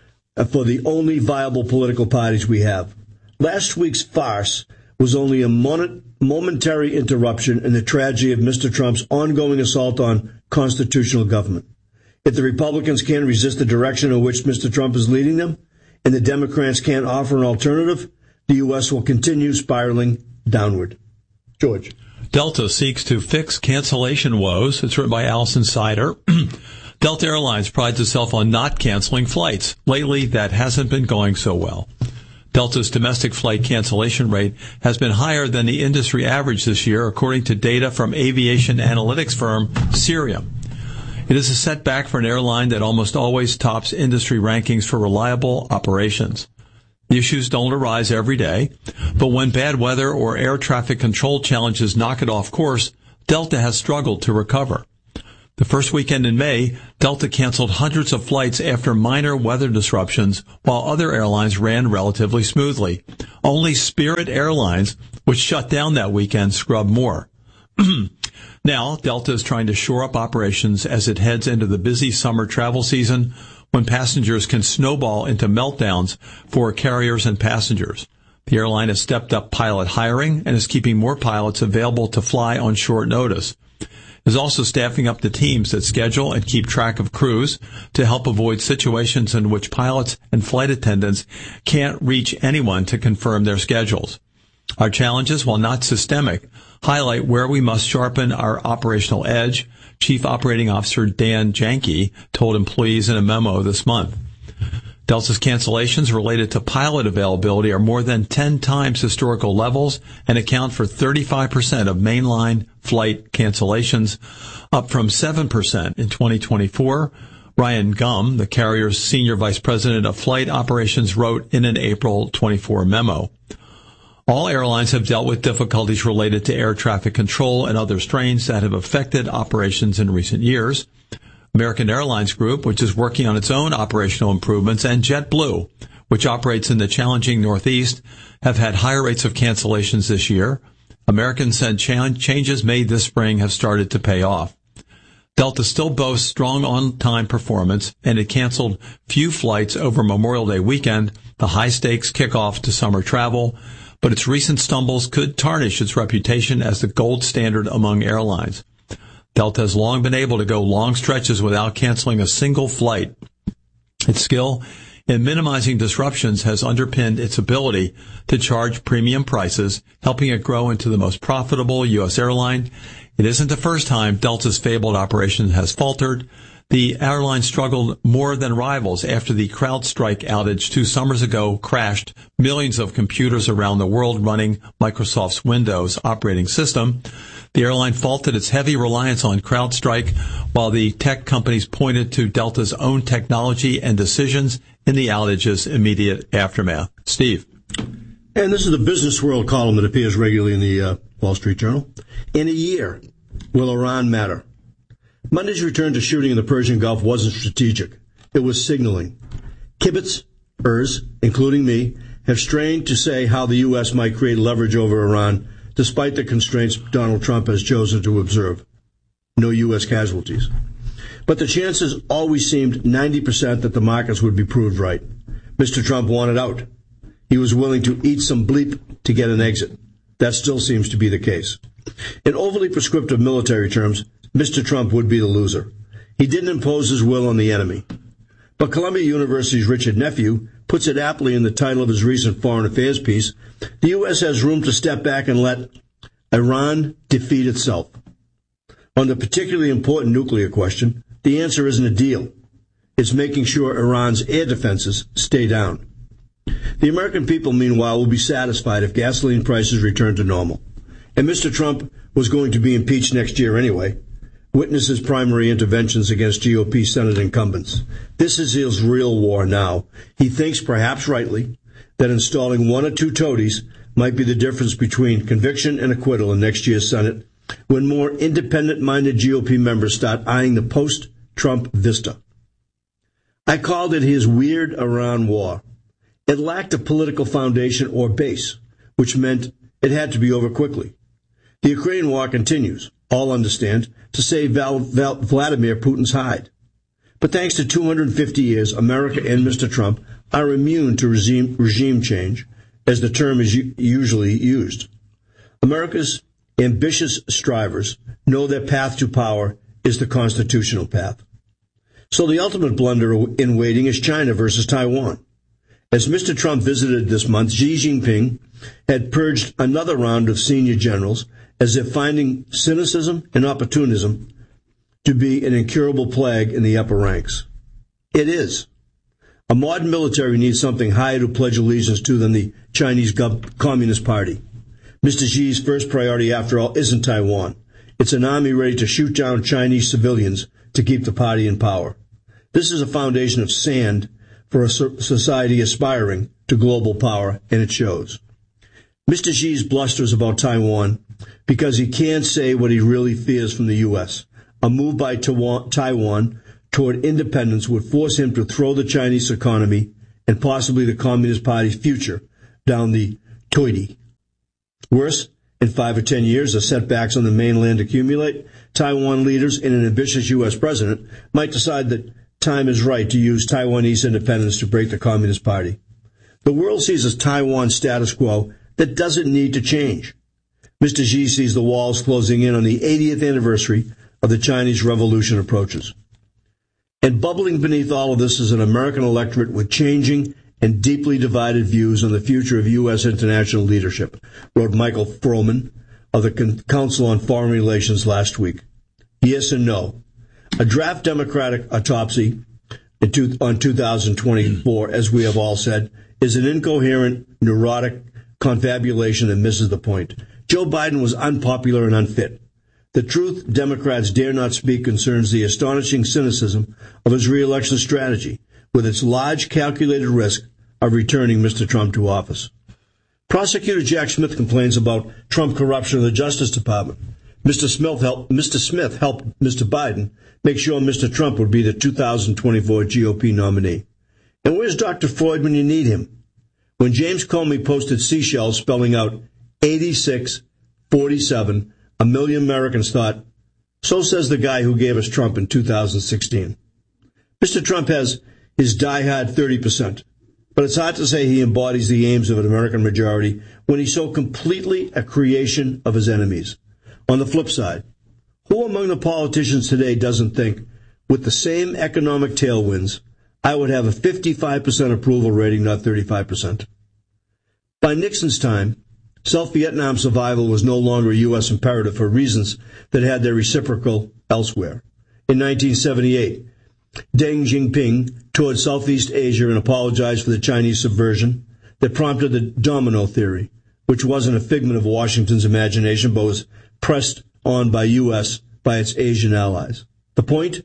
for the only viable political parties we have. Last week's farce was only a momentary interruption in the tragedy of Mister Trump's ongoing assault on constitutional government. If the Republicans can't resist the direction in which Mister Trump is leading them, and the Democrats can't offer an alternative, the U S will continue spiraling downward. George. Delta seeks to fix cancellation woes. It's written by Allison Sider. Delta Airlines prides itself on not canceling flights. Lately, that hasn't been going so well. Delta's domestic flight cancellation rate has been higher than the industry average this year, according to data from aviation analytics firm Cirium. It is a setback for an airline that almost always tops industry rankings for reliable operations. The issues don't arise every day, but when bad weather or air traffic control challenges knock it off course, Delta has struggled to recover. The first weekend in May, Delta canceled hundreds of flights after minor weather disruptions, while other airlines ran relatively smoothly. Only Spirit Airlines, which shut down that weekend, scrubbed more. Now, Delta is trying to shore up operations as it heads into the busy summer travel season, when passengers can snowball into meltdowns for carriers and passengers. The airline has stepped up pilot hiring and is keeping more pilots available to fly on short notice. It is also staffing up the teams that schedule and keep track of crews to help avoid situations in which pilots and flight attendants can't reach anyone to confirm their schedules. Our challenges, while not systemic, highlight where we must sharpen our operational edge, Chief Operating Officer Dan Janke told employees in a memo this month. Delta's cancellations related to pilot availability are more than ten times historical levels and account for thirty-five percent of mainline flight cancellations, up from seven percent in twenty twenty-four. Ryan Gum, the carrier's Senior Vice President of Flight Operations, wrote in an April twenty-four memo. All airlines have dealt with difficulties related to air traffic control and other strains that have affected operations in recent years. American Airlines Group, which is working on its own operational improvements, and JetBlue, which operates in the challenging Northeast, have had higher rates of cancellations this year. American said changes made this spring have started to pay off. Delta still boasts strong on-time performance, and it canceled few flights over Memorial Day weekend, the high-stakes kickoff to summer travel, but its recent stumbles could tarnish its reputation as the gold standard among airlines. Delta has long been able to go long stretches without canceling a single flight. Its skill in minimizing disruptions has underpinned its ability to charge premium prices, helping it grow into the most profitable U S airline. It isn't the first time Delta's fabled operation has faltered. The airline struggled more than rivals after the CrowdStrike outage two summers ago crashed millions of computers around the world running Microsoft's Windows operating system. The airline faulted its heavy reliance on CrowdStrike, while the tech companies pointed to Delta's own technology and decisions in the outage's immediate aftermath. Steve. And this is the Business World column that appears regularly in the uh, Wall Street Journal. In a year, will Iran matter? Monday's return to shooting in the Persian Gulf wasn't strategic. It was signaling. Kibitzers, including me, have strained to say how the U S might create leverage over Iran, despite the constraints Donald Trump has chosen to observe. No U S casualties. But the chances always seemed ninety percent that the markets would be proved right. Mister Trump wanted out. He was willing to eat some bleep to get an exit. That still seems to be the case. In overly prescriptive military terms, Mister Trump would be the loser. He didn't impose his will on the enemy. But Columbia University's Richard Nephew puts it aptly in the title of his recent foreign affairs piece: the U S has room to step back and let Iran defeat itself. On the particularly important nuclear question, the answer isn't a deal. It's making sure Iran's air defenses stay down. The American people, meanwhile, will be satisfied if gasoline prices return to normal. And Mister Trump was going to be impeached next year anyway. Witness his primary interventions against G O P Senate incumbents. This is his real war now. He thinks, perhaps rightly, that installing one or two toadies might be the difference between conviction and acquittal in next year's Senate, when more independent-minded G O P members start eyeing the post-Trump vista. I called it his weird Iran war. It lacked a political foundation or base, which meant it had to be over quickly. The Ukraine war continues, all understand, to save Val- Val- Vladimir Putin's hide. But thanks to two hundred fifty years, America and Mister Trump are immune to regime, regime change, as the term is u- usually used. America's ambitious strivers know their path to power is the constitutional path. So the ultimate blunder in waiting is China versus Taiwan. As Mister Trump visited this month, Xi Jinping had purged another round of senior generals, as if finding cynicism and opportunism to be an incurable plague in the upper ranks. It is. A modern military needs something higher to pledge allegiance to than the Chinese Communist Party. Mister Xi's first priority, after all, isn't Taiwan. It's an army ready to shoot down Chinese civilians to keep the party in power. This is a foundation of sand for a society aspiring to global power, and it shows. Mister Xi's blusters about Taiwan because he can't say what he really fears from the U S. a move by Taiwan toward independence would force him to throw the Chinese economy and possibly the Communist Party's future down the toilet. Worse, in five or ten years, as setbacks on the mainland accumulate, Taiwan leaders and an ambitious U S president might decide that time is right to use Taiwanese independence to break the Communist Party. The world sees a Taiwan status quo that doesn't need to change. Mister Xi sees the walls closing in on the eightieth anniversary of the Chinese Revolution approaches. And bubbling beneath all of this is an American electorate with changing and deeply divided views on the future of U S international leadership, wrote Michael Froman of the Council on Foreign Relations last week. Yes and no. A draft Democratic autopsy on two thousand twenty-four, as we have all said, is an incoherent, neurotic confabulation that misses the point. Joe Biden was unpopular and unfit. The truth Democrats dare not speak concerns the astonishing cynicism of his re-election strategy, with its large calculated risk of returning Mister Trump to office. Prosecutor Jack Smith complains about Trump corruption in the Justice Department. Mister Smith helped, Mister Smith helped Mister Biden make sure Mister Trump would be the two thousand twenty-four G O P nominee. And where's Doctor Floyd when you need him? When James Comey posted seashells spelling out eighty-six forty-seven, a million Americans thought, so says the guy who gave us Trump in two thousand sixteen. Mister Trump has his diehard thirty percent, but it's hard to say he embodies the aims of an American majority when he's so completely a creation of his enemies. On the flip side, who among the politicians today doesn't think, with the same economic tailwinds, I would have a fifty-five percent approval rating, not thirty-five percent? By Nixon's time, South Vietnam survival was no longer a U S imperative for reasons that had their reciprocal elsewhere. In nineteen seventy-eight, Deng Xiaoping toured Southeast Asia and apologized for the Chinese subversion that prompted the domino theory, which wasn't a figment of Washington's imagination but was pressed on by U S by its Asian allies. The point?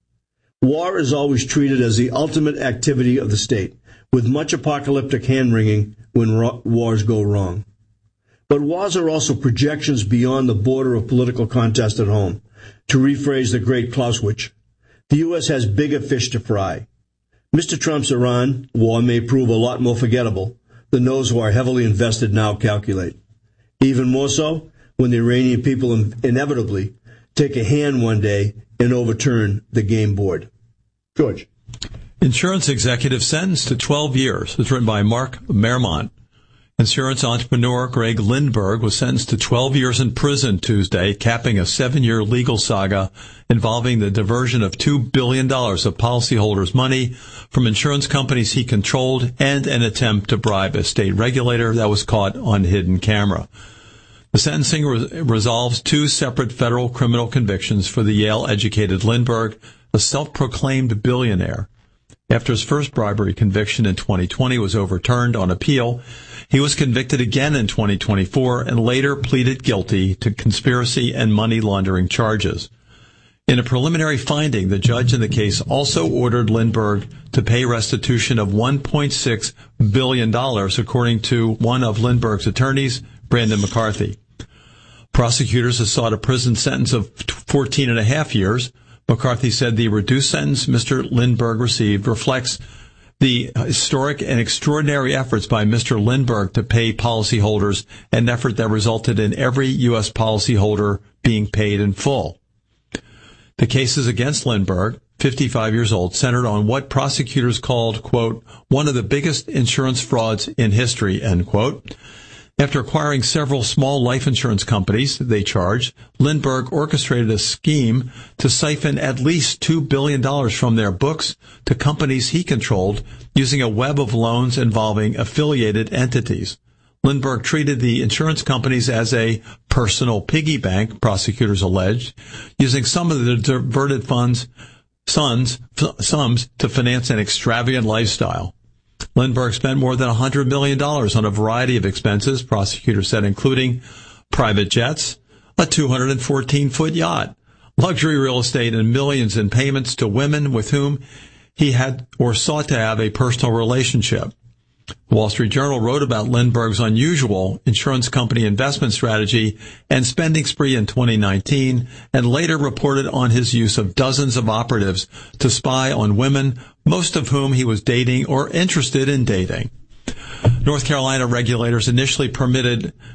War is always treated as the ultimate activity of the state, with much apocalyptic hand-wringing when ro- wars go wrong. But wars are also projections beyond the border of political contest at home. To rephrase the great Clausewitz, the U S has bigger fish to fry. Mister Trump's Iran war may prove a lot more forgettable than those who are heavily invested now calculate. Even more so when the Iranian people inevitably take a hand one day and overturn the game board. George. Insurance executive sentenced to twelve years. It's written by Mark Mermont. Insurance entrepreneur Greg Lindberg was sentenced to twelve years in prison Tuesday, capping a seven-year legal saga involving the diversion of two billion dollars of policyholders' money from insurance companies he controlled and an attempt to bribe a state regulator that was caught on hidden camera. The sentencing re- resolves two separate federal criminal convictions for the Yale-educated Lindberg, a self-proclaimed billionaire. After his first bribery conviction in twenty twenty was overturned on appeal, he was convicted again in twenty twenty-four and later pleaded guilty to conspiracy and money laundering charges. In a preliminary finding, the judge in the case also ordered Lindberg to pay restitution of one point six billion dollars, according to one of Lindberg's attorneys, Brandon McCarthy. Prosecutors have sought a prison sentence of fourteen and a half years. McCarthy said the reduced sentence Mister Lindberg received reflects the historic and extraordinary efforts by Mister Lindberg to pay policyholders, an effort that resulted in every U S policyholder being paid in full. The cases against Lindberg, fifty-five years old, centered on what prosecutors called, quote, one of the biggest insurance frauds in history, end quote. After acquiring several small life insurance companies, they charged, Lindberg orchestrated a scheme to siphon at least two billion dollars from their books to companies he controlled using a web of loans involving affiliated entities. Lindberg treated the insurance companies as a personal piggy bank, prosecutors alleged, using some of the diverted funds, sons, sums to finance an extravagant lifestyle. Lindberg spent more than one hundred million dollars on a variety of expenses, prosecutors said, including private jets, a two hundred fourteen foot yacht, luxury real estate, and millions in payments to women with whom he had or sought to have a personal relationship. The Wall Street Journal wrote about Lindbergh's unusual insurance company investment strategy and spending spree in twenty nineteen, and later reported on his use of dozens of operatives to spy on women, most of whom he was dating or interested in dating. North Carolina regulators initially permitted